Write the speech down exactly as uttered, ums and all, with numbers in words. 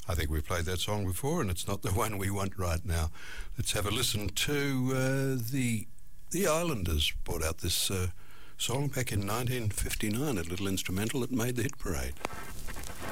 I think we've played that song before, and it's not the one we want right now. Let's have a listen to uh, the the Islanders. Brought out this uh, song back in nineteen fifty-nine, a little instrumental that made the hit parade.